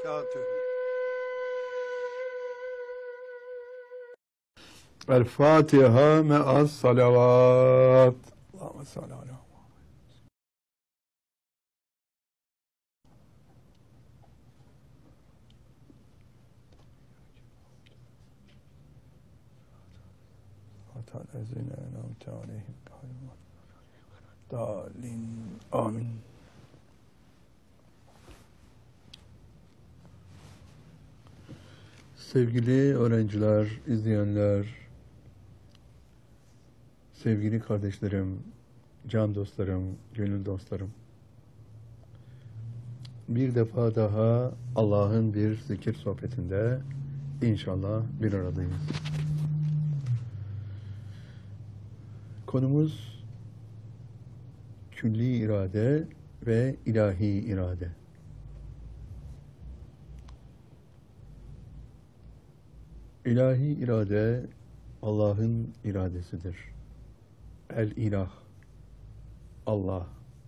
وبركاته. الفاتحة مع الصلوات. اللهم صل على الذين أنعمت عليهم ضالين آمين. Sevgili öğrenciler, izleyenler, sevgili kardeşlerim, can dostlarım, gönül dostlarım. Bir defa daha Allah'ın bir zikir sohbetinde inşallah bir aradayız. Konumuz külli irade ve ilahi irade. İlahi irade Allah'ın iradesidir. El-İlah, Allah.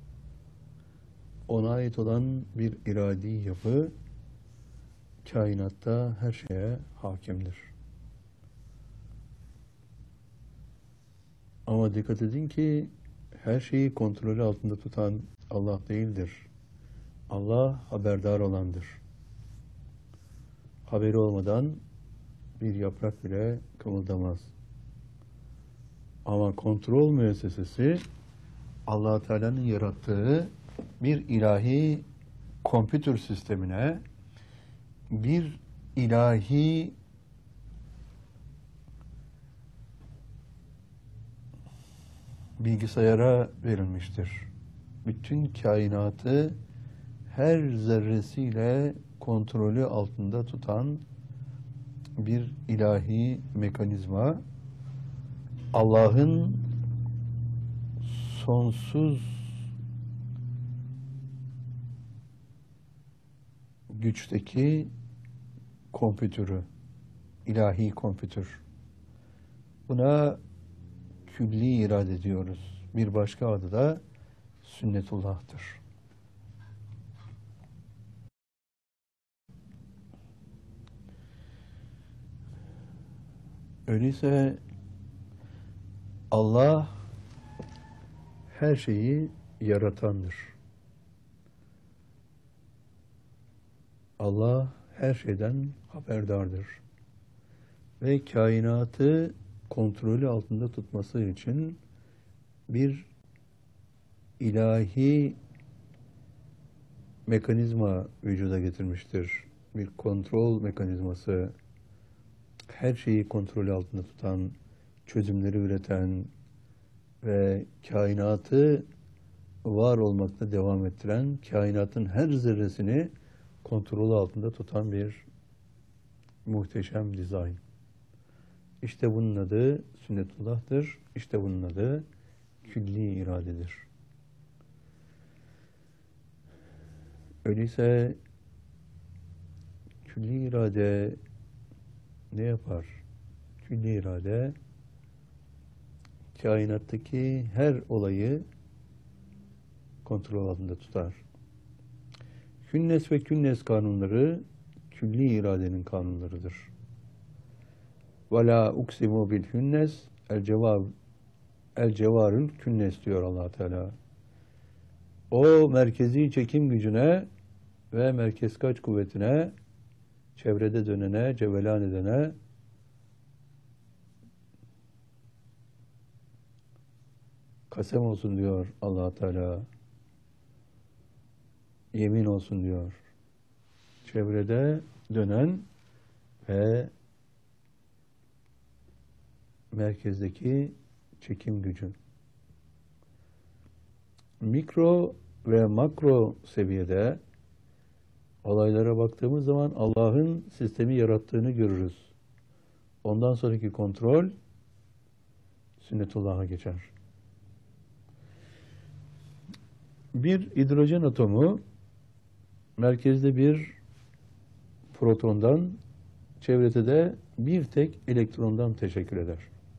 Ona ait olan bir iradi yapı, kainatta her şeye hakimdir. Ama dikkat edin ki, her şeyi kontrolü altında tutan Allah değildir. Allah haberdar olandır. Haberi olmadan bir yaprak bile kımıldamaz. Ama kontrol müessesesi Allah-u Teala'nın yarattığı bir ilahi kompütür sistemine, bir ilahi bilgisayara verilmiştir. Bütün kainatı her zerresiyle kontrolü altında tutan bir ilahi mekanizma, Allah'ın sonsuz güçteki kompütürü, ilahi kompütür. Buna külli irade diyoruz. Bir başka adı da sünnetullah'tır. Öyleyse Allah her şeyi yaratandır. Allah her şeyden haberdardır. Ve kainatı kontrolü altında tutması için bir ilahi mekanizma vücuda getirmiştir. Bir kontrol mekanizması, her şeyi kontrolü altında tutan, çözümleri üreten ve kainatı var olmakta devam ettiren, kainatın her zerresini kontrolü altında tutan bir muhteşem dizayn. İşte bunun adı sünnetullah'tır. İşte bunun adı külli iradedir. Öyleyse külli irade ne yapar? Külli irade kainattaki her olayı kontrol altında tutar. Künnes ve künnes kanunları külli iradenin kanunlarıdır. وَلَا اُقْسِمُ بِالْهُنَّسِ el-cevarül künnes diyor Allah Teala. O merkezi çekim gücüne ve merkez kaç kuvvetine, çevrede dönene, cevelan edene kasem olsun diyor Allah Teala. Yemin olsun diyor. Çevrede dönen ve merkezdeki çekim gücü. Mikro ve makro seviyede olaylara baktığımız zaman Allah'ın sistemi yarattığını görürüz. Ondan sonraki kontrol sünnetullah'a geçer. Bir hidrojen atomu merkezde bir protondan, çevrede de bir tek elektrondan teşekkür eder.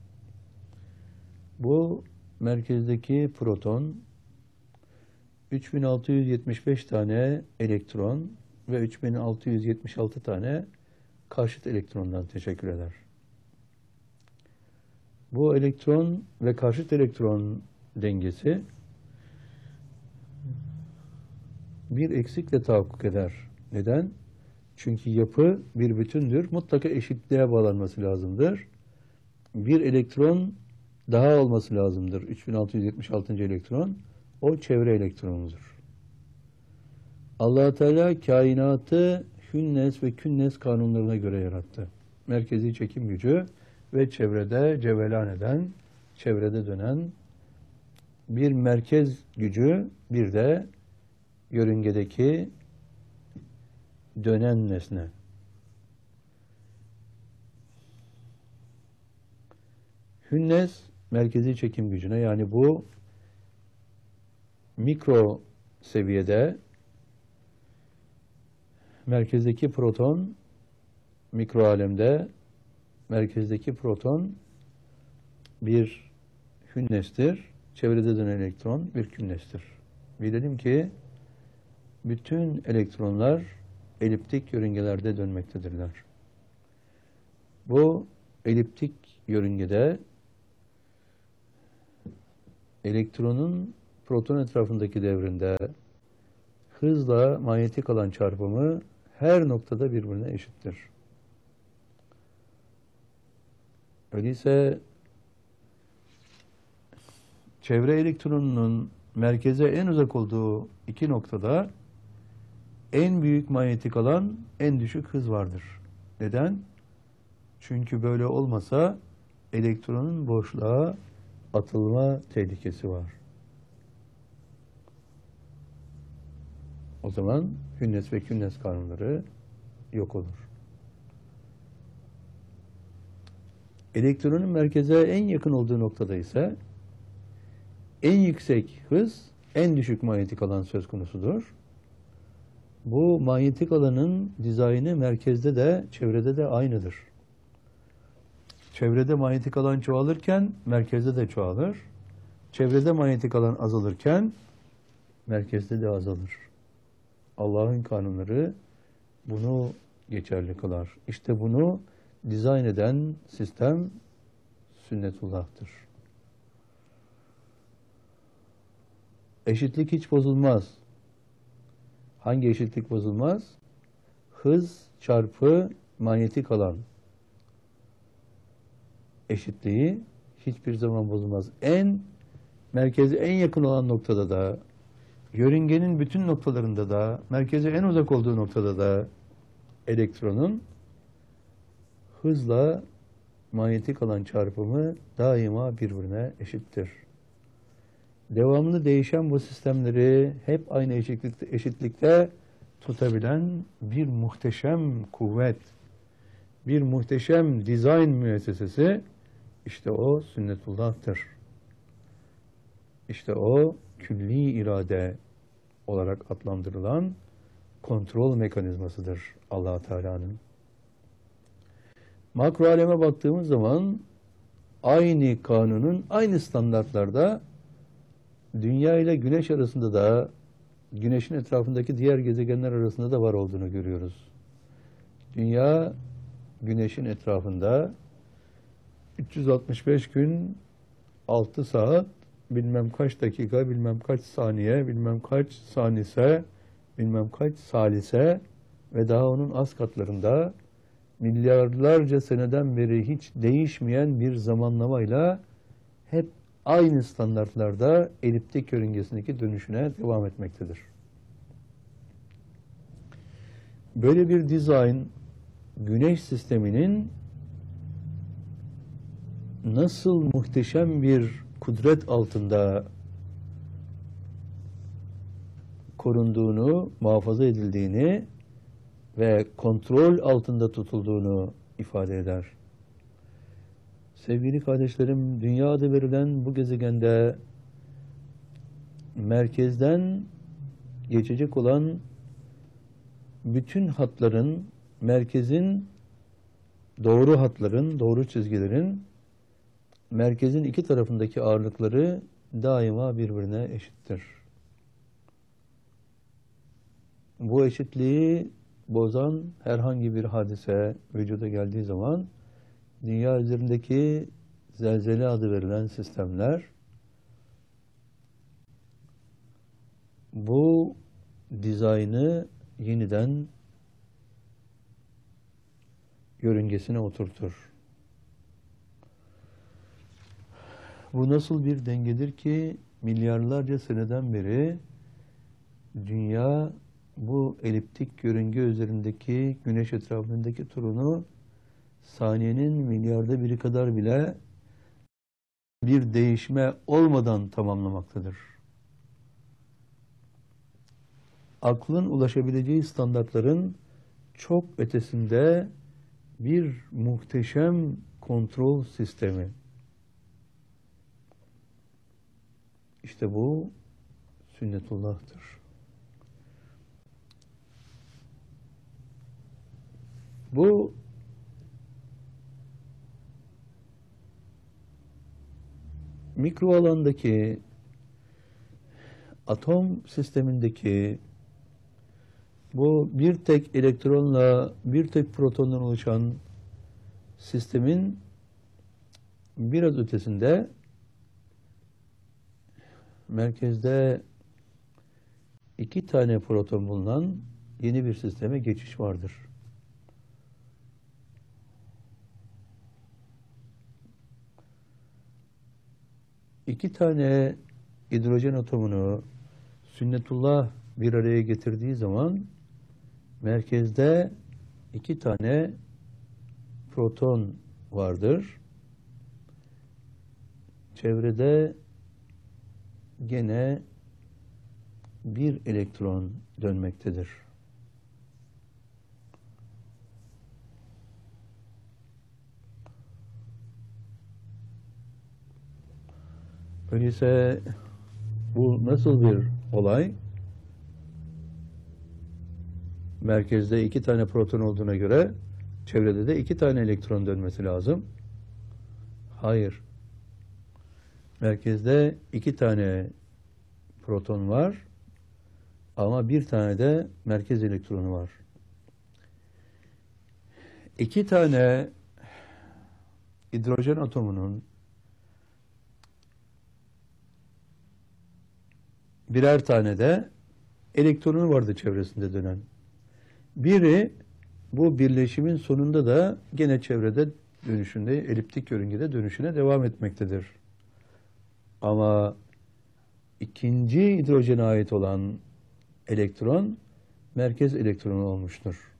Bu merkezdeki proton 3675 tane elektron ve 3676 tane karşıt elektrondan teşekkür eder. Bu elektron ve karşıt elektron dengesi bir eksikle tahakkuk eder. Neden? Çünkü yapı bir bütündür. Mutlaka eşitliğe bağlanması lazımdır. Bir elektron daha olması lazımdır. 3676. elektron. O çevre elektronudur. Allah Teala kainatı hünnes ve künnes kanunlarına göre yarattı. Merkezi çekim gücü ve çevrede cevelan eden, çevrede dönen bir merkez gücü, bir de yörüngedeki dönen nesne. Hünnes merkezi çekim gücüne, yani bu mikro seviyede merkezdeki proton, mikro alemde merkezdeki proton bir hünnestir. Çevrede dönen elektron bir künnestir. Bilelim ki bütün elektronlar eliptik yörüngelerde dönmektedirler. Bu eliptik yörüngede elektronun proton etrafındaki devrinde hızla manyetik alan çarpımı her noktada birbirine eşittir. Öyleyse çevre elektronunun merkeze en uzak olduğu iki noktada en büyük manyetik alan, en düşük hız vardır. Neden? Çünkü böyle olmasa elektronun boşluğa atılma tehlikesi var. O zaman hünnes ve künnes kanunları yok olur. Elektronun merkeze en yakın olduğu noktada ise en yüksek hız, en düşük manyetik alan söz konusudur. Bu manyetik alanın dizaynı merkezde de çevrede de aynıdır. Çevrede manyetik alan çoğalırken merkezde de çoğalır. Çevrede manyetik alan azalırken merkezde de azalır. Allah'ın kanunları bunu geçerli kılar. İşte bunu dizayn eden sistem sünnetullah'tır. Eşitlik hiç bozulmaz. Hangi eşitlik bozulmaz? Hız çarpı manyetik alan eşitliği hiçbir zaman bozulmaz. Merkeze en yakın olan noktada da, yörüngenin bütün noktalarında da, merkeze en uzak olduğu noktada da elektronun hızla manyetik alan çarpımı daima birbirine eşittir. Devamlı değişen bu sistemleri hep aynı eşitlikte tutabilen bir muhteşem kuvvet, bir muhteşem dizayn müessesesi, işte o sünnetullah'tır. İşte o külli irade olarak adlandırılan kontrol mekanizmasıdır Allah Teala'nın. Makro aleme baktığımız zaman aynı kanunun aynı standartlarda Dünya ile Güneş arasında da, Güneş'in etrafındaki diğer gezegenler arasında da var olduğunu görüyoruz. Dünya, Güneş'in etrafında 365 gün, 6 saat, bilmem kaç dakika, bilmem kaç saniye, bilmem kaç sanise, bilmem kaç salise ve daha onun az katlarında milyarlarca seneden beri hiç değişmeyen bir zamanlamayla hep aynı standartlarda eliptik yörüngesindeki dönüşüne devam etmektedir. Böyle bir dizayn, Güneş sisteminin nasıl muhteşem bir kudret altında korunduğunu, muhafaza edildiğini ve kontrol altında tutulduğunu ifade eder. Sevgili kardeşlerim, dünya adı verilen bu gezegende merkezden geçecek olan bütün hatların, merkezin doğru hatların, doğru çizgilerin merkezin iki tarafındaki ağırlıkları daima birbirine eşittir. Bu eşitliği bozan herhangi bir hadise vücuda geldiği zaman dünya üzerindeki zelzele adı verilen sistemler bu dizaynı yeniden yörüngesine oturtur. Bu nasıl bir dengedir ki milyarlarca seneden beri dünya bu eliptik yörünge üzerindeki güneş etrafındaki turunu saniyenin milyarda biri kadar bile bir değişme olmadan tamamlamaktadır. Aklın ulaşabileceği standartların çok ötesinde bir muhteşem kontrol sistemi. İşte bu sünnetullah'tır. Bu mikro alandaki atom sistemindeki bu bir tek elektronla bir tek protondan oluşan sistemin biraz ötesinde merkezde 2 tane proton bulunan yeni bir sisteme geçiş vardır. İki tane hidrojen atomunu sünnetullah bir araya getirdiği zaman merkezde 2 tane proton vardır. Çevrede gene bir elektron dönmektedir. Öyleyse bu nasıl bir olay? Merkezde 2 tane proton olduğuna göre çevrede de 2 tane elektron dönmesi lazım. Hayır. Merkezde 2 tane proton var ama bir tane de merkez elektronu var. 2 tane hidrojen atomunun birer tane de elektronu vardı çevresinde dönen. Biri bu birleşimin sonunda da gene çevrede dönüşünde, eliptik yörüngede dönüşüne devam etmektedir. Ama ikinci hidrojene ait olan elektron merkez elektronu olmuştur.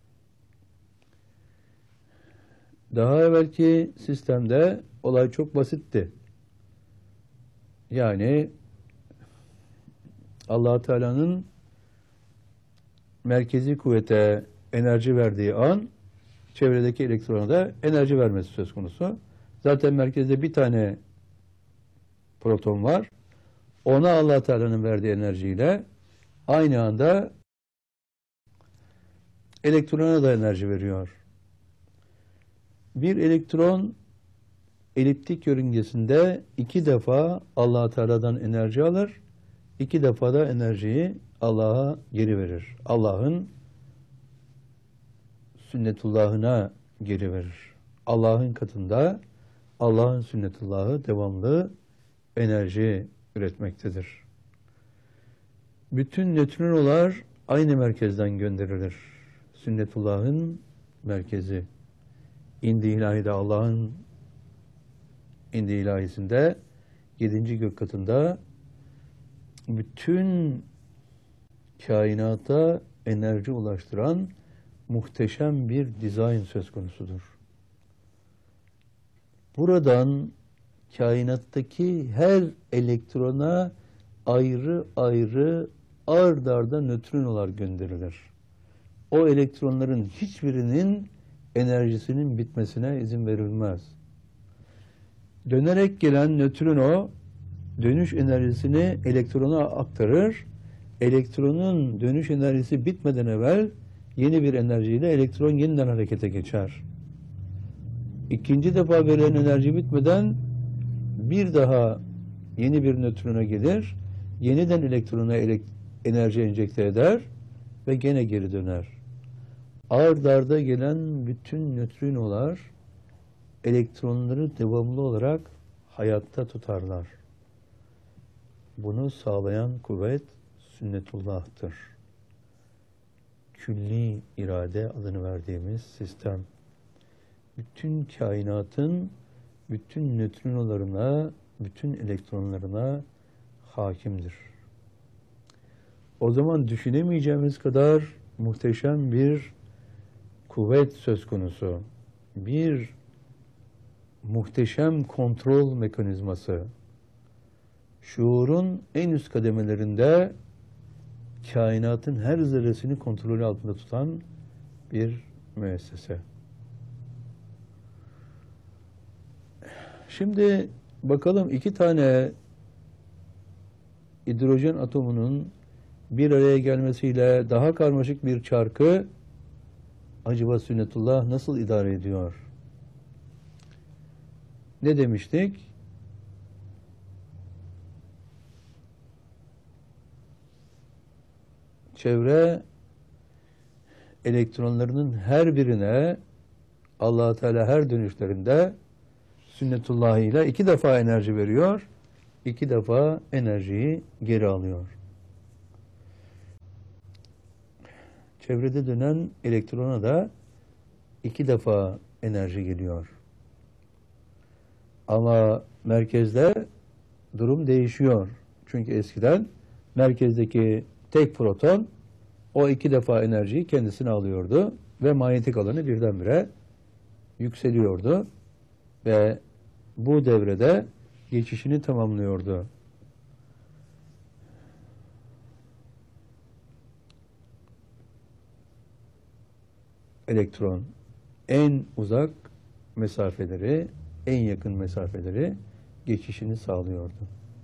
Daha evvelki sistemde olay çok basitti. Yani Allah Teala'nın merkezi kuvvete enerji verdiği an çevredeki elektrona da enerji vermesi söz konusu. Zaten merkezde bir tane proton var. Ona Allah Teala'nın verdiği enerjiyle aynı anda elektrona da enerji veriyor. Bir elektron eliptik yörüngesinde 2 defa Allah Teala'dan enerji alır. 2 defa da enerjiyi Allah'a geri verir. Allah'ın sünnetullahına geri verir. Allah'ın katında Allah'ın sünnetullahı devamlı enerji üretmektedir. Bütün nötrinolar aynı merkezden gönderilir. Sünnetullah'ın merkezi. İndi ilahide Allah'ın indi ilahisinde 7. gök katında bütün kainata enerji ulaştıran muhteşem bir dizayn söz konusudur. Buradan kainattaki her elektrona ayrı ayrı ard arda nötrinolar gönderilir. O elektronların hiçbirinin enerjisinin bitmesine izin verilmez. Dönerek gelen nötrino dönüş enerjisini elektrona aktarır. Elektronun dönüş enerjisi bitmeden evvel yeni bir enerjiyle elektron yeniden harekete geçer. İkinci defa verilen enerji bitmeden bir daha yeni bir nötrona gelir. Yeniden elektrona enerji enjekte eder ve gene geri döner. ard arda gelen bütün nötrinolar elektronları devamlı olarak hayatta tutarlar. Bunu sağlayan kuvvet sünnetullah'tır. Külli irade adını verdiğimiz sistem. Bütün kainatın bütün nötrinolarına, bütün elektronlarına hakimdir. O zaman düşünemeyeceğimiz kadar muhteşem bir kuvvet söz konusu. Bir muhteşem kontrol mekanizması. Şuurun en üst kademelerinde kainatın her zerresini kontrolü altında tutan bir müessese. Şimdi bakalım iki tane hidrojen atomunun bir araya gelmesiyle daha karmaşık bir çarkı acaba sünnetullah nasıl idare ediyor? Ne demiştik? Çevre elektronlarının her birine Allah Teala her dönüşlerinde sünnetullah ile 2 defa enerji veriyor, 2 defa enerjiyi geri alıyor. Çevrede dönen elektrona da 2 defa enerji geliyor. Ama merkezde durum değişiyor. Çünkü eskiden merkezdeki tek proton o 2 defa enerjiyi kendisine alıyordu ve manyetik alanı birdenbire yükseliyordu ve bu devrede geçişini tamamlıyordu. Elektron en uzak mesafeleri, en yakın mesafeleri geçişini sağlıyordu.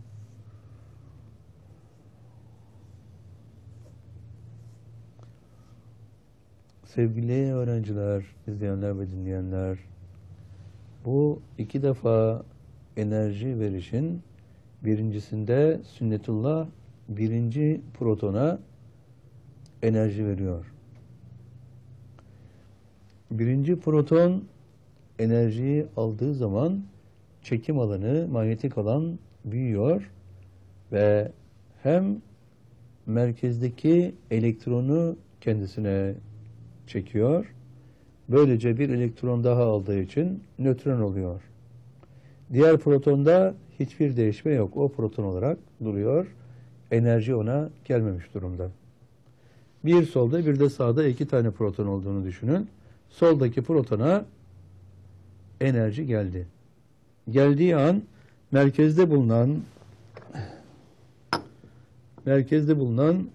Sevgili öğrenciler, izleyenler ve dinleyenler, bu 2 defa enerji verişin birincisinde sünnetullah birinci protona enerji veriyor. Birinci proton enerjiyi aldığı zaman çekim alanı, manyetik alan büyüyor ve hem merkezdeki elektronu kendisine çekiyor. Böylece bir elektron daha aldığı için nötron oluyor. Diğer protonda hiçbir değişme yok. O proton olarak duruyor. Enerji ona gelmemiş durumda. Bir solda bir de sağda 2 tane proton olduğunu düşünün. Soldaki protona enerji geldi. Geldiği an merkezde bulunan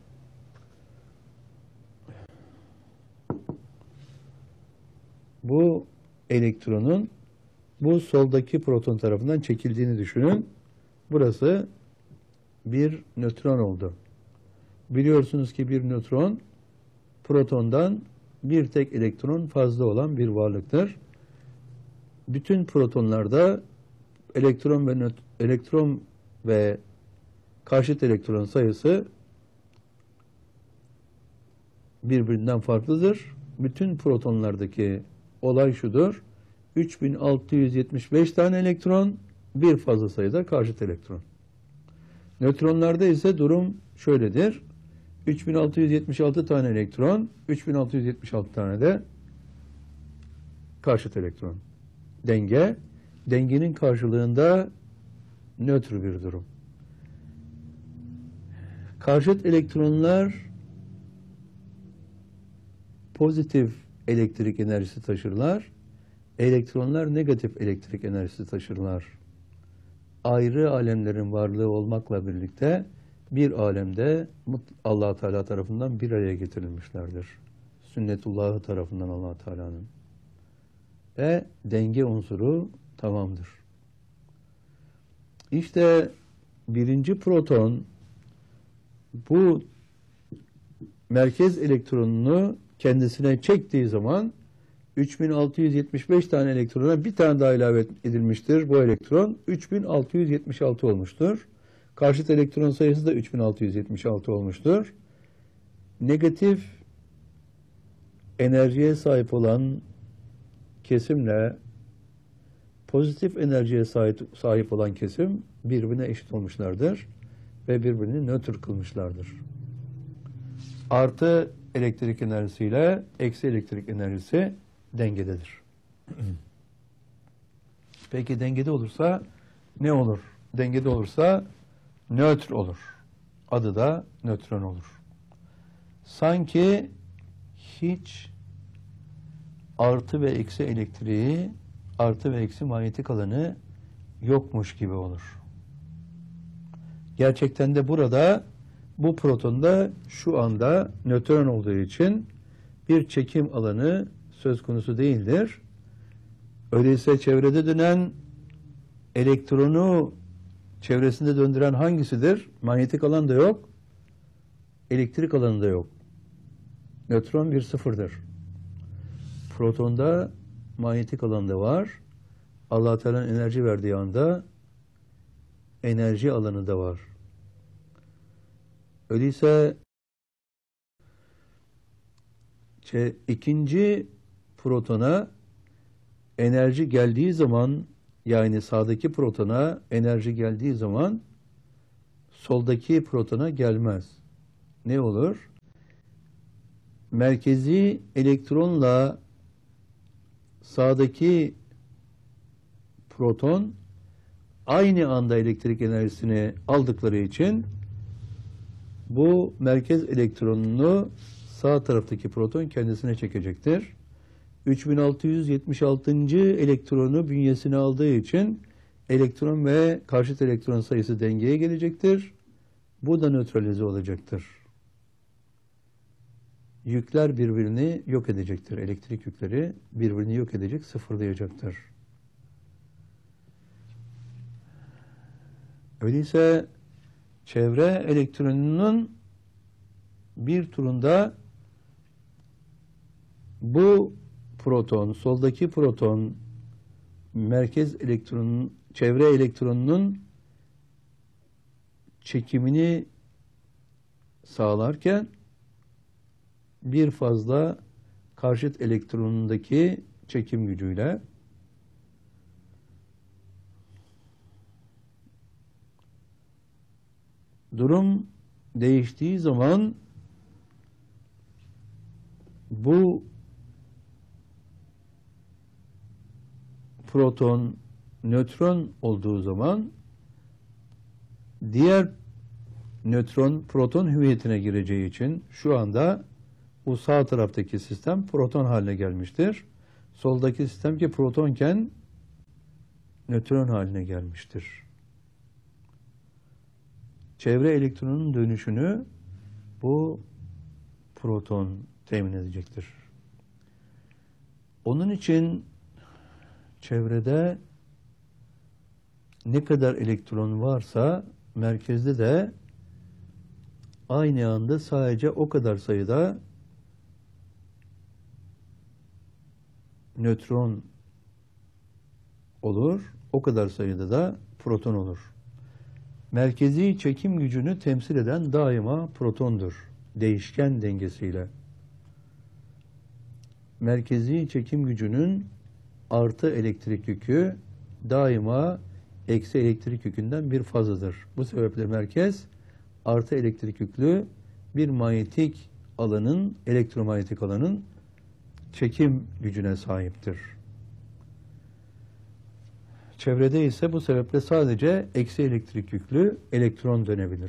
bu elektronun bu soldaki proton tarafından çekildiğini düşünün. Burası bir nötron oldu. Biliyorsunuz ki bir nötron protondan bir tek elektron fazla olan bir varlıktır. Bütün protonlarda elektron ve karşıt elektron sayısı birbirinden farklıdır. Bütün protonlardaki olay şudur: 3675 tane elektron, bir fazla sayıda karşıt elektron. Nötronlarda ise durum şöyledir: 3676 tane elektron, 3676 tane de karşıt elektron. Dengenin karşılığında nötr bir durum. Karşıt elektronlar pozitif elektrik enerjisi taşırlar. Elektronlar negatif elektrik enerjisi taşırlar. Ayrı alemlerin varlığı olmakla birlikte bir alemde Allah Teala tarafından bir araya getirilmişlerdir. Sünnetullahı tarafından Allah Teala'nın. Ve denge unsuru tamamdır. İşte birinci proton bu merkez elektronunu kendisine çektiği zaman 3675 tane elektrona bir tane daha ilave edilmiştir. Bu elektron 3676 olmuştur. Karşıt elektron sayısı da 3676 olmuştur. Negatif enerjiye sahip olan kesimle pozitif enerjiye sahip olan kesim birbirine eşit olmuşlardır ve birbirini nötr kılmışlardır. Artı elektrik enerjisiyle eksi elektrik enerjisi dengededir. Peki dengede olursa ne olur? Dengede olursa nötr olur. Adı da nötron olur. Sanki hiç artı ve eksi elektriği, artı ve eksi manyetik alanı yokmuş gibi olur. Gerçekten de burada bu protonda şu anda nötron olduğu için bir çekim alanı söz konusu değildir. Öyleyse çevrede dönen elektronu çevresinde döndüren hangisidir? Manyetik alan da yok, elektrik alanı da yok. Nötron bir sıfırdır. Protonda manyetik alan da var. Allah Teala'nın enerji verdiği anda enerji alanı da var. Öyleyse ikinci protona enerji geldiği zaman, yani sağdaki protona enerji geldiği zaman soldaki protona gelmez. Ne olur? Merkezi elektronla sağdaki proton aynı anda elektrik enerjisini aldıkları için bu merkez elektronunu sağ taraftaki proton kendisine çekecektir. 3676. elektronu bünyesine aldığı için elektron ve karşıt elektron sayısı dengeye gelecektir. Bu da nötralize olacaktır. Yükler birbirini yok edecektir. Elektrik yükleri birbirini yok edecek, sıfırlayacaktır. Öyleyse çevre elektronunun bir turunda bu proton, soldaki proton, merkez elektronun, çevre elektronunun çekimini sağlarken bir fazla karşıt elektronundaki çekim gücüyle durum değiştiği zaman bu proton nötron olduğu zaman diğer nötron proton hüviyetine gireceği için şu anda bu sağ taraftaki sistem proton haline gelmiştir. Soldaki sistem ki protonken nötron haline gelmiştir. Çevre elektronunun dönüşünü bu proton temin edecektir. Onun için çevrede ne kadar elektron varsa merkezde de aynı anda sadece o kadar sayıda nötron olur, o kadar sayıda da proton olur. Merkezi çekim gücünü temsil eden daima protondur, değişken dengesiyle. Merkezi çekim gücünün artı elektrik yükü daima eksi elektrik yükünden bir fazladır. Bu sebeple merkez artı elektrik yüklü bir manyetik alanın, elektromanyetik alanın çekim gücüne sahiptir. Çevrede ise bu sebeple sadece eksi elektrik yüklü elektron dönebilir.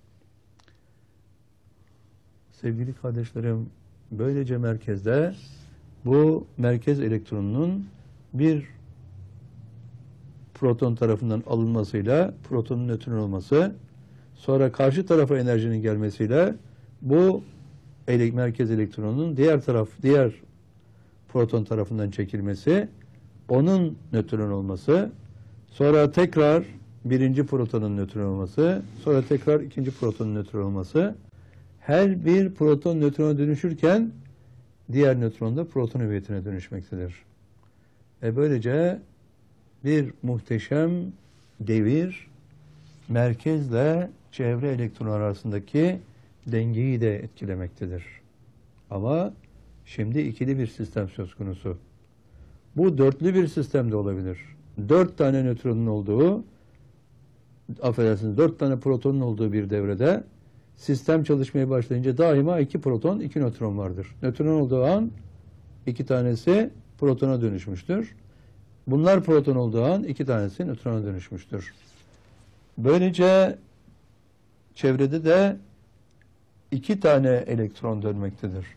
Sevgili kardeşlerim, böylece merkezde bu merkez elektronunun bir proton tarafından alınmasıyla protonun nötron olması, sonra karşı tarafa enerjinin gelmesiyle bu merkez elektronunun diğer proton tarafından çekilmesi, onun nötron olması, sonra tekrar birinci protonun nötron olması, sonra tekrar ikinci protonun nötron olması, her bir proton nötrona dönüşürken diğer nötron da proton hüviyetine dönüşmektedir. Böylece bir muhteşem devir merkezle çevre elektron arasındaki dengeyi de etkilemektedir. Ama Şimdi ikili bir sistem söz konusu. Bu dörtlü bir sistem de olabilir. 4 tane nötronun olduğu, affedersiniz 4 tane protonun olduğu bir devrede sistem çalışmaya başlayınca daima 2 proton, 2 nötron vardır. Nötron olduğu an 2 tanesi protona dönüşmüştür. Bunlar proton olduğu an 2 tanesi nötrona dönüşmüştür. Böylece çevrede de 2 tane elektron dönmektedir.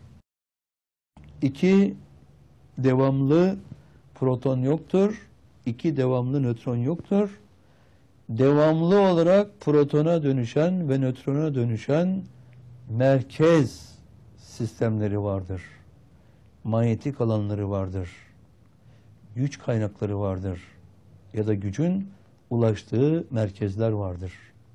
2 devamlı proton yoktur. 2 devamlı nötron yoktur. Devamlı olarak protona dönüşen ve nötrona dönüşen merkez sistemleri vardır. Manyetik alanları vardır. Güç kaynakları vardır. Ya da gücün ulaştığı merkezler vardır.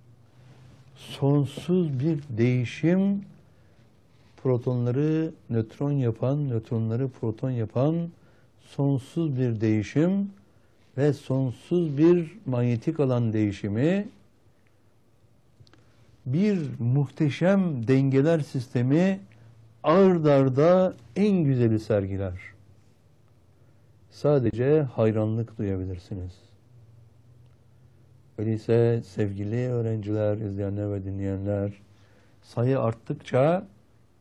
Sonsuz bir değişim, protonları nötron yapan, nötronları proton yapan sonsuz bir değişim ve sonsuz bir manyetik alan değişimi, bir muhteşem dengeler sistemi ard arda en güzeli sergiler. Sadece hayranlık duyabilirsiniz. Öyleyse sevgili öğrenciler, izleyenler ve dinleyenler, sayı arttıkça